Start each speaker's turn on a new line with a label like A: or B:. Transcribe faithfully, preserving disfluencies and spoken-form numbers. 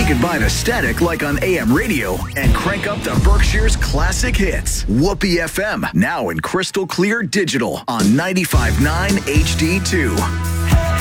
A: goodbye to static like on A M radio and crank up the Berkshire's classic hits. Whoopee F M, now in crystal clear digital on ninety-five point nine H D two.